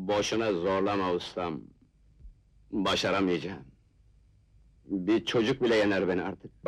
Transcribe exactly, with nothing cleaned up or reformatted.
Boşuna zorlama ustam. Başaramayacağım. Bir çocuk bile yener beni artık.